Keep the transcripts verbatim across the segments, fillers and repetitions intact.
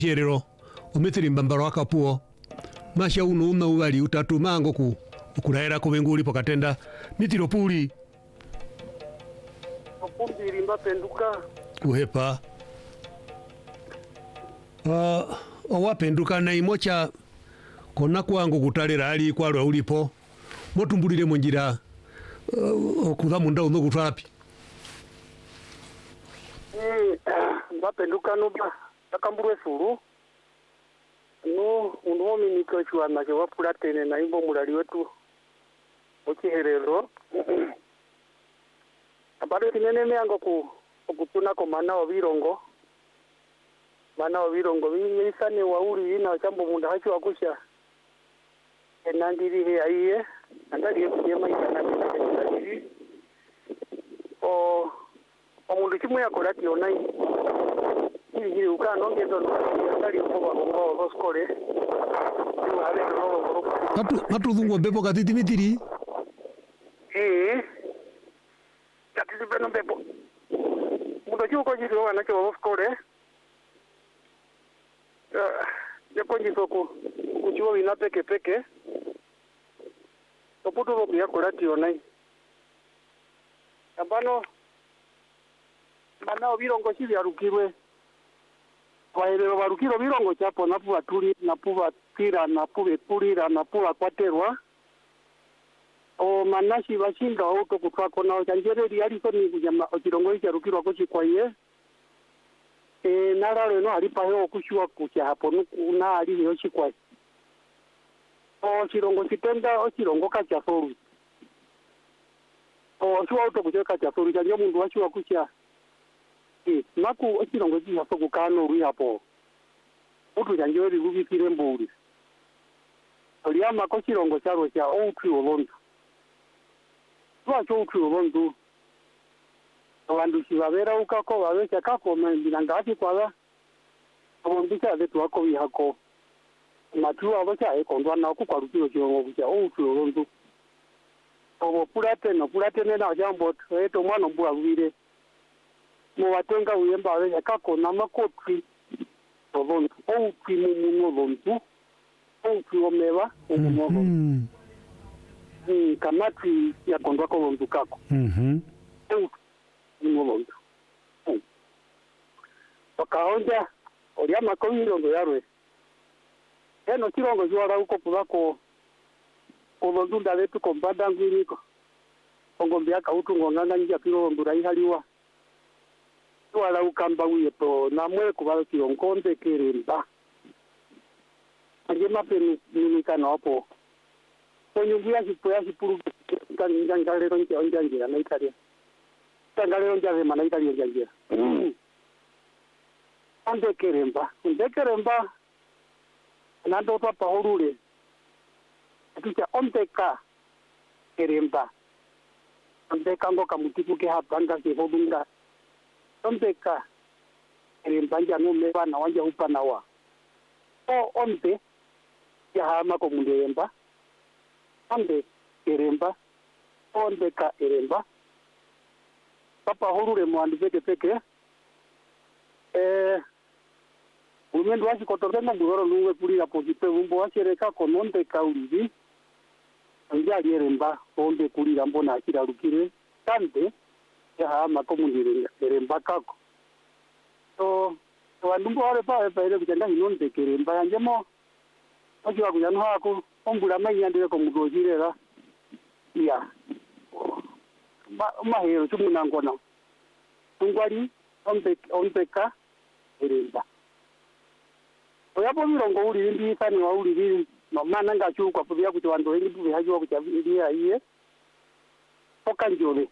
Jerero umithiri mbambaro akapuo masha uno una uwali utatu mango ku ukuraera kubenguli pokatenda mitiro puli Opumbi rimba penduka kuhepa uh, owapenduka na imocha kona kwangu kutalera ali kwalwa ulipo motumbulire munjira uh, okutha munda uno kutwapi eh mbapenduka nuba takamburwe suru no uno miniko chwana ke wapula tene na imbo mulali wetu okiherero abado tinene meango ku okutuna ko mana obirongo mana obirongo bimisane wauri ina chambo munda hacho akusha enandiri he aiye andari yema ina ndiri o omundu kimwe yakorati onai ili ukano ngendo ndari okuba ngo hoskole ni wale no matu matu dhungu bepo katiti mitiri eh katiti beno bepo mundo chuko jiro anacho hoskole eh yako jito ku kuchiwa ina peke peke toputo ro ya korati onai abano mana obirongo chibi arukirwe kwaelero barukiro birongo chapo napuwa tuli napuwa tira napuwe pulira napuwa kwaterwa o manashi bashinga auto kutwako na ochanjereri aliko ni kujama okirongo iki arukirwa ko chikwaye e nararo no alipa yo kushwa kucha hapo na ali yo chikwaye o chirongo kitenda o chirongo kacha foru o shwa auto kucha kacha foru chanjo mundu wachwa kucha eh naku okirongo kiha soko kano ri hapo utu janjori rubikire mburi oliama ko kirongo cyaro cya outri obondo twacho outri obondo abandu kibabera ukako babesha kako mbiranga ati kwaba obondo cya betu ako bihako matu abo cya ekondwa na ku kwarukiro kirongo cya outri obondo obo pulate no pulate na jambo eto mwana mbura bwire mo watenga uyemba we kako na makotri obon o primo muno bontu o primo meva o muno bontu mm kamati ya kondwa ko bontu kako mhm o muno bontu okaonja oria makomiro ndo yarwe eno kirongo jwara uko pulako ko bontu ndale tu kombanda ngwiniko ongombia ka utu nganga njia piro ndura ihaliwa wala ukamba uyepo na mwe kuba kionkonde keremba anje mapeni nimikana hapo konyungia sipoya sipuru kan ngalero nje onjanja na italia ngalero nje mana italia nje ande keremba ande keremba na ndo pa paurule tucha ondeka keremba ande kango kamutiku ke hapanga ke hodunga ombeka erembanja no meba na wanja upana wa o ombe ya hama ko mundemba ombe eremba ombeka eremba papa horure mwandi peke peke eh umendo wasi kotorena mburo luwe kulira posipe umbo washereka ko nonde kaulivi anjali eremba ombe kulira mbona akira rukire kande ya makomundire eremba kako so wandumbo wale pa pa ile kujanda hinonde keremba yanjemo okiwa kujana hako ombula mayandire ko mugojirera ya ma mahero tumunangona tungwali ombe ombeka eremba oyapo mirongo uli ndi fani wa uli bili mamana ngachukwa pubya kuti wando ndi pubya hajwa kuti ndiye iye okanjole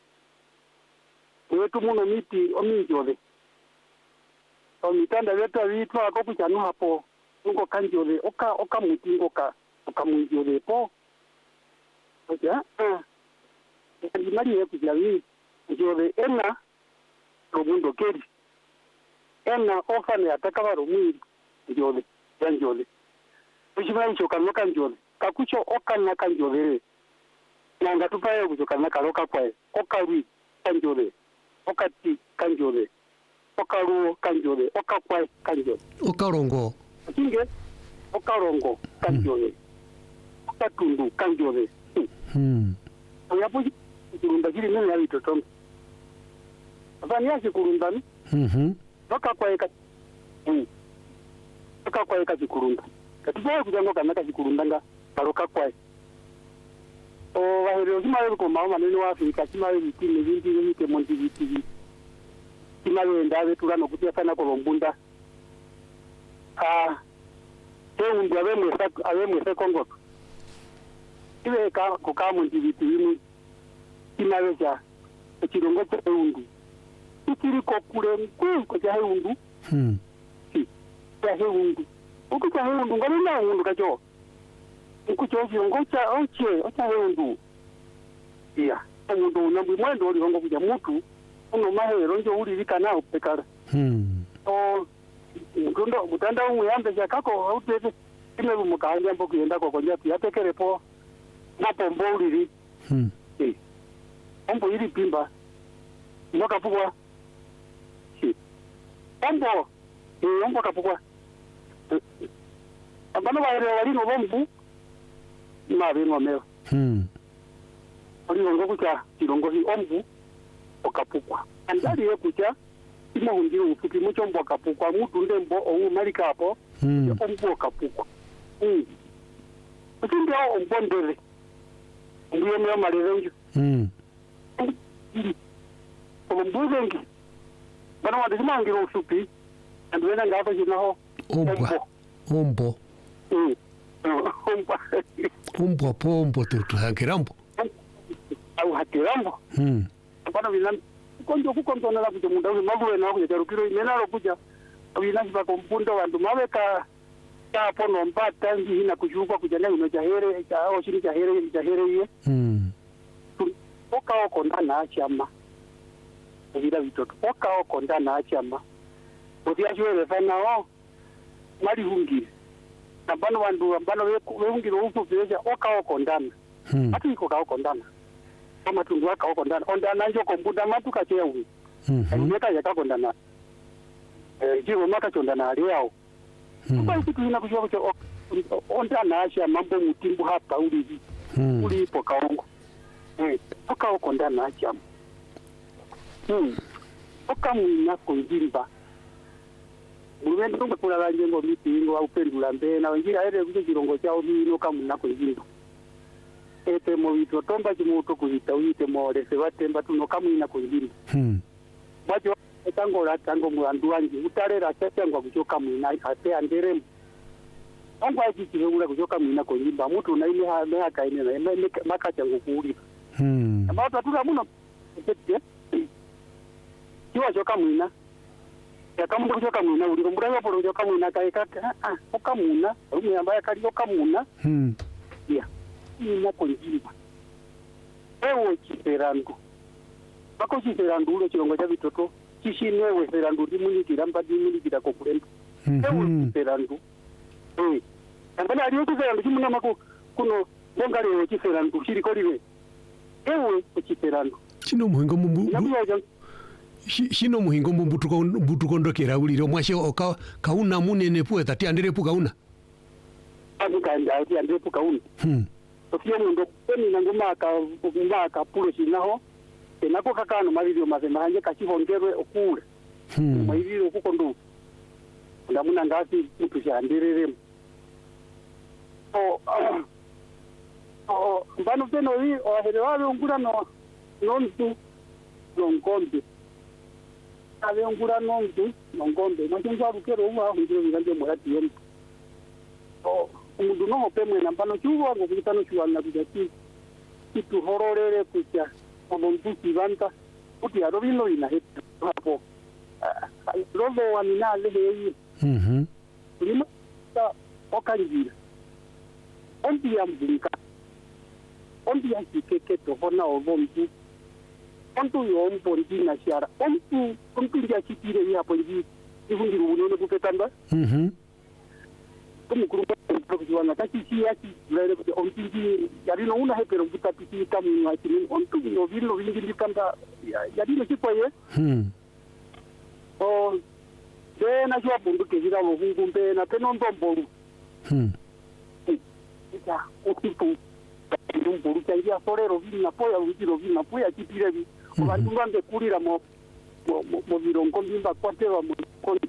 wetu muno miti ominjole omitanda wetu vitwa ko kuchanu hapo ngo kanjole oka oka muti ngoka oka munjole po oja ah ndi mali yeku jawi njole ena robundo keri ena ofane atakaba rumiri njole njole kuchimani choka noka njole kakucho oka na kanjole nanga tupaye kuchoka na kaloka kwae oka wi kanjole okati kanjole okaruo kanjore okakwai kanjore okarongo kinge okarongo kanjore okatundu kanjore hmm yapo kurunda kiri nene ya bitoto afani yake kurunda ni mhm okakwai ka hmm okakwai ka kurunda katiba kujango kana ka kurunda nga baroka kwai o bahero kimawe ko mama nene wa Afrika kimawe bitini binti bite monti biti kimawe ndawe tulano kutia sana ko lombunda ah teundu abe mwesa abe mwesa Kongo iwe ka ko ka monti biti ni kimawe ja kirongo cha teundu ikiri ko kure nku ko ja heundu hmm ya heundu uko cha heundu ngani na heundu kacho ukuchozi ngocha oche ocha heundu iya umuntu nambi mwendo oli hongo kuja mutu uno mahero njo uli vikana upekara hmm o ngundo mutanda umuyambe jakako autete ime mukanja mbo kuyenda ko konja yatekerepo napo mbo uliri hmm eh ombo iri pimba moka pukwa si ombo eh ombo kapukwa abana bahero wali no bombu mabe ngomeo hmm oliongo kucha kirongo hi ombu okapukwa andali ye kucha imohundiro ufupi mucho mbo okapukwa mutu ndembo ou malika hapo hmm ombu okapukwa hmm utindio ombondere ndiye myo malere njo hmm ombuzengi bana wadizima ngiro ufupi andwena ngapo jinaho ombwa ombo hmm omba ombo pombo tutuhangirambo au hakirambo hmm bana bilan konjo kukontona la kuja munda maguwe na kuja jarukiro imena ro kuja abina siba kompunda wandu mabeka ta pono mbata ngi hina kujuka kuja na uno jahere cha o shiri jahere jahere ye hmm oka okonda na chama bila vitoto oka okonda na chama odi ajwe fana o mali hungi na bana wandu bana we hungi ro ufu beja oka okondana hmm ati iko ka okondana kama tundu waka okondana ondana njo kombuda matuka chewe mhm nyeka yakakondana eh jiwo maka chondana ali yao kwa hiyo tuna kujua kwa ondana acha mambo mutimbu hapa uli hmm uli ipo kaongo eh oka okondana acha hmm oka mwina kunjimba Mulwendo ndo kula banje ngo mitingo au pendula mbena wengi aere kuje kirongo chao bino kamuna kunjimba ete mo bito tomba jimuto kuzita uyite more se batemba tuno kamwina kunjimba hmm bajo tango la tango mwandu wanje utarera cyangwa kuchoka mwina ate andere ongwa iki kibula kuchoka mwina kunjimba mutu na ile ha me akaine na makacha ngukuri hmm ambapo tuka muno ete kiwa choka mwina yakamunda kuchoka mwina uri kumbura yapo kuchoka mwina kaika ah okamuna rumwe ambaye kali okamuna hmm ya ina konjimba ewo chiperandu bako chiperandu ulo chirongo cha bitoto chishinewe perandu ndimunikira mbadi munikira kokulenda ewo chiperandu eh ambana aliyo chiperandu chimuna mako kuno bongale ewo chiperandu chiriko liwe ewo chiperandu chino muhingo mumbu shino muhingo mbutuko mbutuko ndokera uliro mwashe oka kauna munene pu tati andere pu kauna abuka ati andere pu kauna hmm ofio mundo kweni nanguma ka nguma ka pulo sinaho enako kakano maliro mazema anje kachihongerwe okule hmm maliro kukondu ndamuna ngasi mtu chandirere o o mbano peno wi o herewa ungura no nontu nongombe ave ungura nontu nongombe machenza bukero uwa hundiro nganje morati yempo o umundu no pemwe nambano chuwa ngo kitano chuwa na bijati kitu hororere kucha omuntu kibanta uti arobino ina hetu hapo robo wa minale heyi mhm lima ta okanjira ondi ya mbinka ondi ya kikeke to hona obontu ontu yo mpondi na shara ontu ontu ya kitire ya ponji ihundiru unone kupetamba mhm kumukuru kujiwana takisi yaki lele ontingi yarino una hepero kutapiti kamu ngakini ontu no vino vingi ndikanda yarino kipoye hmm o de na jwa bundu ke jira lo hungu be na teno ndombolu hmm ya okipu ndombolu ka ya forero vina poya ujiro vina poya kipire vi o bandu bande kulira mo mo mo virongo mbimba kwate wa mo